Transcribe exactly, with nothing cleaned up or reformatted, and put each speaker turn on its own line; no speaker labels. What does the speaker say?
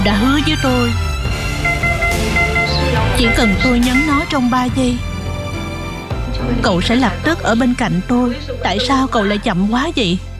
đã hứa với tôi chỉ cần tôi nhấn nó trong ba giây, cậu sẽ lập tức ở bên cạnh tôi. Tại sao cậu lại chậm quá vậy?